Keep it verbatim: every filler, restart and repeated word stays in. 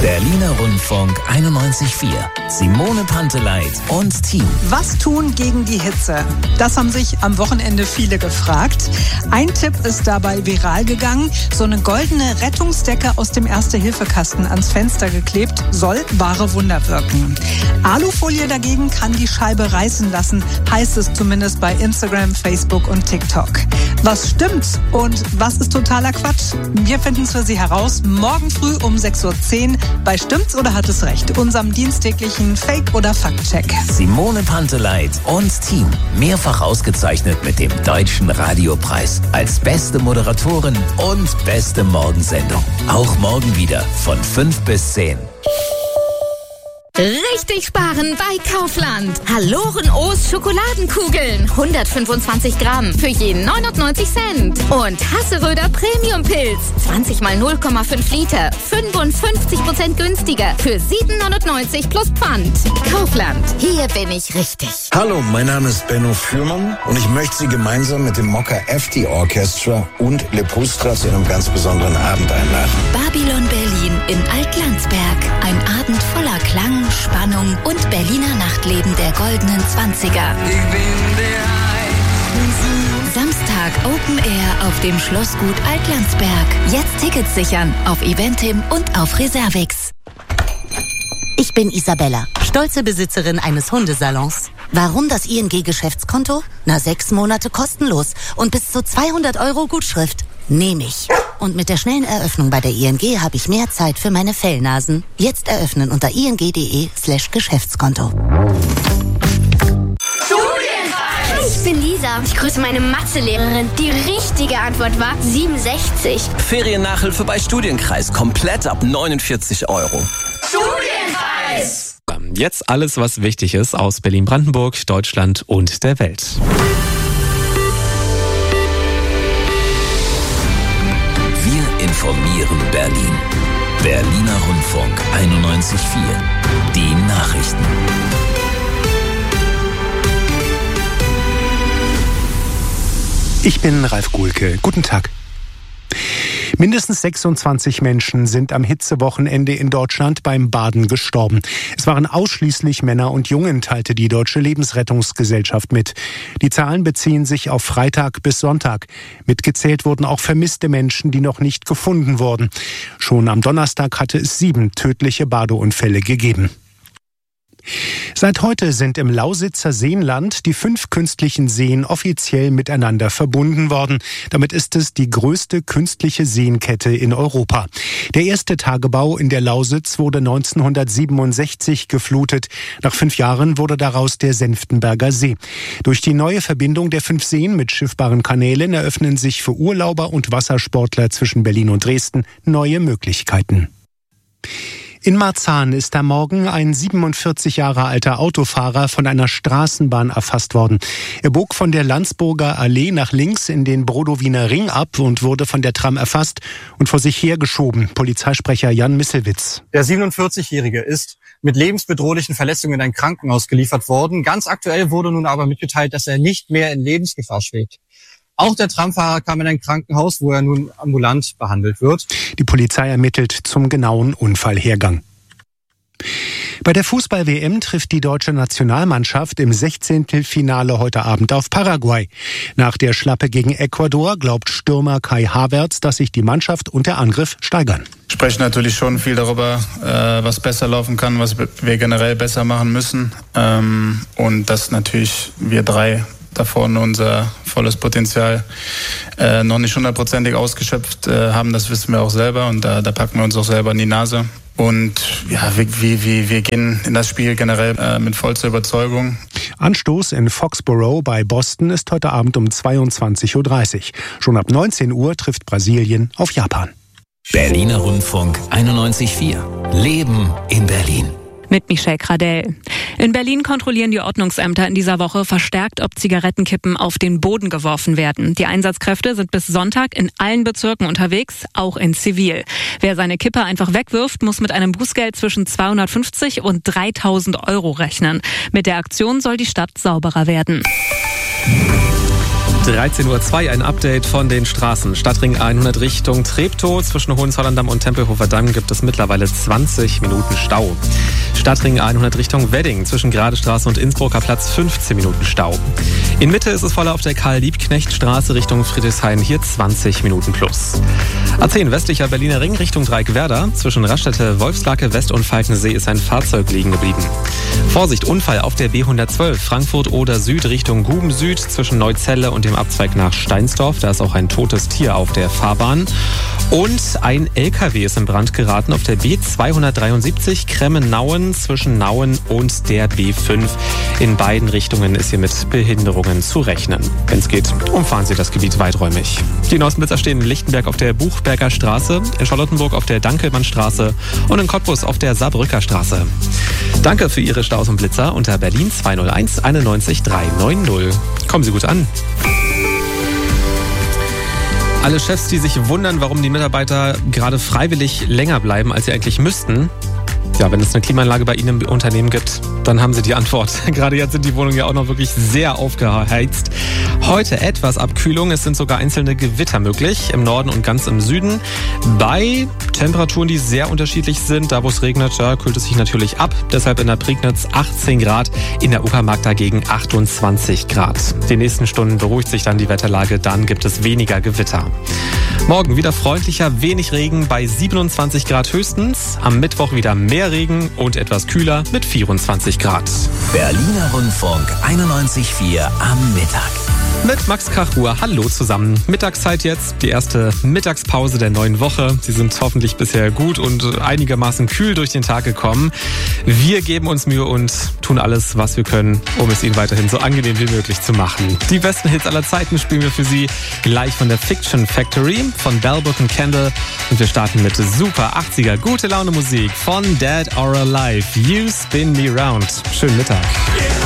Berliner Rundfunk einundneunzig Komma vier. Simone Panteleit und Team. Was tun gegen die Hitze? Das haben sich am Wochenende viele gefragt. Ein Tipp ist dabei viral gegangen. So eine goldene Rettungsdecke aus dem Erste-Hilfe-Kasten ans Fenster geklebt, soll wahre Wunder wirken. Alufolie dagegen kann die Scheibe reißen lassen, heißt es zumindest bei Instagram, Facebook und TikTok. Was stimmt und was ist totaler Quatsch? Wir finden es für Sie heraus morgen früh um sechs Uhr zehn bei Stimmt's oder hat es recht? Unserem dienstäglichen Fake- oder Faktcheck. Simone Panteleit und Team. Mehrfach ausgezeichnet mit dem Deutschen Radiopreis als beste Moderatorin und beste Morgensendung. Auch morgen wieder von fünf bis zehn. Richtig sparen bei Kaufland. Haloren O's Schokoladenkugeln. hundertfünfundzwanzig Gramm für jeden neunundneunzig Cent. Und Hasseröder Premium Pilz. zwanzig mal null Komma fünf Liter. fünfundfünfzig Prozent günstiger. Für sieben neunundneunzig plus Pfand. Kaufland. Hier bin ich richtig. Hallo, mein Name ist Benno Fürmann und ich möchte Sie gemeinsam mit dem Mokka F D Orchestra und Le Pustra zu einem ganz besonderen Abend einladen. Babylon Berlin in Altlandsberg. Ein Abend voller Klang, Spannung und Berliner Nachtleben der goldenen Zwanziger. Samstag Open Air auf dem Schlossgut Altlandsberg. Jetzt Tickets sichern auf Eventim und auf Reservix. Ich bin Isabella, stolze Besitzerin eines Hundesalons. Warum das I N G-Geschäftskonto? Na, sechs Monate kostenlos und bis zu zweihundert Euro Gutschrift. Nehme ich. Und mit der schnellen Eröffnung bei der I N G habe ich mehr Zeit für meine Fellnasen. Jetzt eröffnen unter ing.de slash Geschäftskonto. Ich bin Lisa. Ich grüße meine Mathelehrerin. Die richtige Antwort war siebenundsechzig. Feriennachhilfe bei Studienkreis. Komplett ab neunundvierzig Euro. Studienkreis! Jetzt alles, was wichtig ist aus Berlin-Brandenburg, Deutschland und der Welt. Wir informieren Berlin. Berliner Rundfunk einundneunzig Komma vier. Die Nachrichten. Ich bin Ralf Guhlke. Guten Tag. Mindestens sechsundzwanzig Menschen sind am Hitzewochenende in Deutschland beim Baden gestorben. Es waren ausschließlich Männer und Jungen, teilte die Deutsche Lebensrettungsgesellschaft mit. Die Zahlen beziehen sich auf Freitag bis Sonntag. Mitgezählt wurden auch vermisste Menschen, die noch nicht gefunden wurden. Schon am Donnerstag hatte es sieben tödliche Badeunfälle gegeben. Seit heute sind im Lausitzer Seenland die fünf künstlichen Seen offiziell miteinander verbunden worden. Damit ist es die größte künstliche Seenkette in Europa. Der erste Tagebau in der Lausitz wurde neunzehnhundertsiebenundsechzig geflutet. Nach fünf Jahren wurde daraus der Senftenberger See. Durch die neue Verbindung der fünf Seen mit schiffbaren Kanälen eröffnen sich für Urlauber und Wassersportler zwischen Berlin und Dresden neue Möglichkeiten. In Marzahn ist am Morgen ein siebenundvierzig Jahre alter Autofahrer von einer Straßenbahn erfasst worden. Er bog von der Landsburger Allee nach links in den Brodowiner Ring ab und wurde von der Tram erfasst und vor sich hergeschoben. Polizeisprecher Jan Misselwitz. Der siebenundvierzigjährige ist mit lebensbedrohlichen Verletzungen in ein Krankenhaus geliefert worden. Ganz aktuell wurde nun aber mitgeteilt, dass er nicht mehr in Lebensgefahr schwebt. Auch der Tramfahrer kam in ein Krankenhaus, wo er nun ambulant behandelt wird. Die Polizei ermittelt zum genauen Unfallhergang. Bei der Fußball-W M trifft die deutsche Nationalmannschaft im Sechzehntelfinale heute Abend auf Paraguay. Nach der Schlappe gegen Ecuador glaubt Stürmer Kai Havertz, dass sich die Mannschaft und der Angriff steigern. Wir sprechen natürlich schon viel darüber, was besser laufen kann, was wir generell besser machen müssen. Und dass natürlich wir drei da vorne unser volles Potenzial äh, noch nicht hundertprozentig ausgeschöpft äh, haben, das wissen wir auch selber und da, da packen wir uns auch selber in die Nase. Und ja, wir, wir, wir gehen in das Spiel generell äh, mit vollster Überzeugung. Anstoß in Foxborough bei Boston ist heute Abend um zweiundzwanzig Uhr dreißig. Schon ab neunzehn Uhr trifft Brasilien auf Japan. Berliner Rundfunk einundneunzig Komma vier. Leben in Berlin. Mit Michelle Kradell. In Berlin kontrollieren die Ordnungsämter in dieser Woche verstärkt, ob Zigarettenkippen auf den Boden geworfen werden. Die Einsatzkräfte sind bis Sonntag in allen Bezirken unterwegs, auch in Zivil. Wer seine Kippe einfach wegwirft, muss mit einem Bußgeld zwischen zweihundertfünfzig und dreitausend Euro rechnen. Mit der Aktion soll die Stadt sauberer werden. dreizehn Uhr zwei, ein Update von den Straßen. Stadtring hundert Richtung Treptow. Zwischen Hohenzollern-Damm und Tempelhofer Damm gibt es mittlerweile zwanzig Minuten Stau. Stadtring hundert Richtung Wedding. Zwischen Gradestraße und Innsbrucker Platz fünfzehn Minuten Stau. In Mitte ist es voller auf der Karl-Liebknecht-Straße Richtung Friedrichshain. Hier zwanzig Minuten plus. A zehn westlicher Berliner Ring Richtung Dreieckwerder. Zwischen Raststätte, Wolfslake West und Falkensee ist ein Fahrzeug liegen geblieben. Vorsicht, Unfall auf der B hundertzwölf Frankfurt oder Süd Richtung Guben Süd. Zwischen Neuzelle und dem Abzweig nach Steinsdorf. Da ist auch ein totes Tier auf der Fahrbahn. Und ein L K W ist in Brand geraten auf der B zweihundertdreiundsiebzig Kremmen-Nauen zwischen Nauen und der B fünf. In beiden Richtungen ist hier mit Behinderungen zu rechnen. Wenn es geht, umfahren Sie das Gebiet weiträumig. Die neuesten Blitzer stehen in Lichtenberg auf der Buchberger Straße, in Charlottenburg auf der Dankelmannstraße und in Cottbus auf der Saarbrücker Straße. Danke für Ihre Staus und Blitzer unter Berlin zwei null eins einundneunzig dreihundertneunzig. Kommen Sie gut an. Alle Chefs, die sich wundern, warum die Mitarbeiter gerade freiwillig länger bleiben, als sie eigentlich müssten. Ja, wenn es eine Klimaanlage bei Ihnen im Unternehmen gibt, dann haben Sie die Antwort. Gerade jetzt sind die Wohnungen ja auch noch wirklich sehr aufgeheizt. Heute etwas Abkühlung. Es sind sogar einzelne Gewitter möglich im Norden und ganz im Süden. Bei Temperaturen, die sehr unterschiedlich sind. Da, wo es regnet, da kühlt es sich natürlich ab. Deshalb in der Prignitz achtzehn Grad, in der Uckermark dagegen achtundzwanzig Grad. Die nächsten Stunden beruhigt sich dann die Wetterlage. Dann gibt es weniger Gewitter. Morgen wieder freundlicher, wenig Regen bei siebenundzwanzig Grad höchstens. Am Mittwoch wieder mehr Regen und etwas kühler mit vierundzwanzig Grad. Berliner Rundfunk einundneunzig Komma vier am Mittag. Mit Max Kachur, hallo zusammen. Mittagszeit jetzt, die erste Mittagspause der neuen Woche. Sie sind hoffentlich bisher gut und einigermaßen kühl durch den Tag gekommen. Wir geben uns Mühe und tun alles, was wir können, um es Ihnen weiterhin so angenehm wie möglich zu machen. Die besten Hits aller Zeiten spielen wir für Sie gleich von der Fiction Factory von Bell Book and Candle. Und wir starten mit super achtziger gute Laune Musik von Dead or Alive. You Spin Me Round. Schönen Mittag.